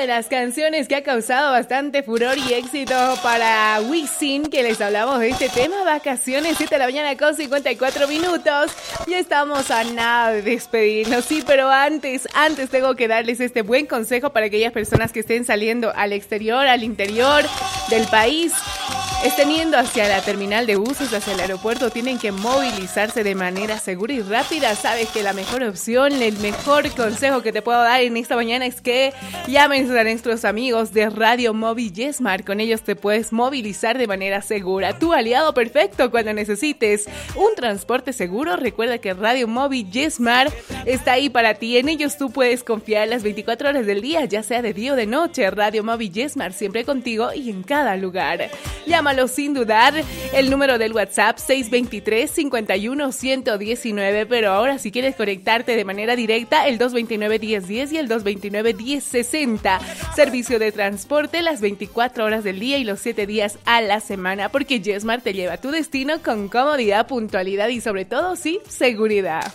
de las canciones que ha causado bastante furor y éxito para Wisin, que les hablamos de este tema, vacaciones, 7 de la mañana con 54 minutos. Ya estamos a nada de despedirnos, sí, pero antes tengo que darles este buen consejo para aquellas personas que estén saliendo al exterior, al interior del país. Estén yendo hacia la terminal de buses, hacia el aeropuerto, tienen que movilizarse de manera segura y rápida. Sabes que la mejor opción, el mejor consejo que te puedo dar en esta mañana es que llamen a nuestros amigos de Radio Móvil Yesmar. Con ellos te puedes movilizar de manera segura. Tu aliado perfecto cuando necesites un transporte seguro. Recuerda que Radio Móvil Yesmar está ahí para ti. En ellos tú puedes confiar las 24 horas del día, ya sea de día o de noche. Radio Móvil Yesmar siempre contigo y en cada lugar. Llámalo sin dudar, el número del WhatsApp 623-51-119, pero ahora si quieres conectarte de manera directa, el 229-1010 y el 229-1060. Servicio de transporte las 24 horas del día y los 7 días a la semana, porque Yesmar te lleva a tu destino con comodidad, puntualidad y sobre todo, sí, seguridad.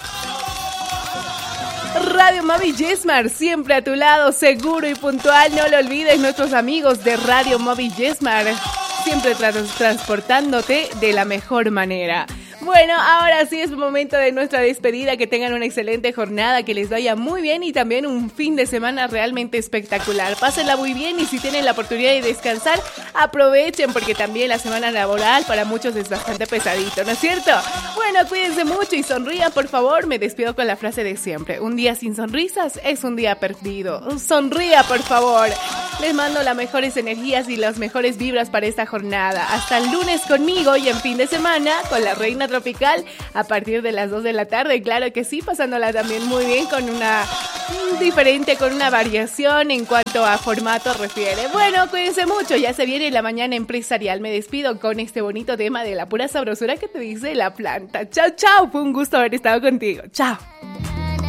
Radio Móvil Yesmar, siempre a tu lado, seguro y puntual. No lo olvides, nuestros amigos de Radio Móvil Yesmar, siempre transportándote de la mejor manera. Bueno, ahora sí es momento de nuestra despedida. Que tengan una excelente jornada, que les vaya muy bien y también un fin de semana realmente espectacular. Pásenla muy bien y si tienen la oportunidad de descansar, aprovechen, porque también la semana laboral para muchos es bastante pesadito, ¿no es cierto? Bueno, cuídense mucho y sonrían, por favor. Me despido con la frase de siempre: un día sin sonrisas es un día perdido. Sonría, por favor. Les mando las mejores energías y las mejores vibras para esta jornada. Hasta el lunes conmigo y en fin de semana con la Reina Tropical a partir de las 2 de la tarde. Claro que sí, pasándola también muy bien con una diferente, con una variación en cuanto a formato refiere. Bueno, cuídense mucho, ya se viene la mañana empresarial. Me despido con este bonito tema de la pura sabrosura que te dice la planta. Chao, chao, fue un gusto haber estado contigo. Chao.